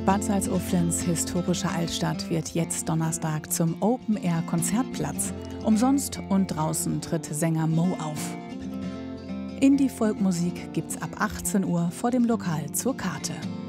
Bad Salzuflens historische Altstadt wird jetzt Donnerstag zum Open-Air-Konzertplatz. Umsonst und draußen tritt Sänger Mo auf. Indie-Folkmusik gibt's ab 18 Uhr vor dem Lokal zur Karte.